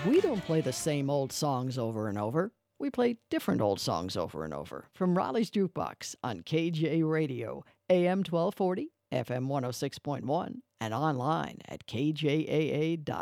We don't play the same old songs over and over. We play different old songs over and over from Raleigh's Jukebox on KJ Radio, AM 1240, FM 106.1, and online at kjaa.com.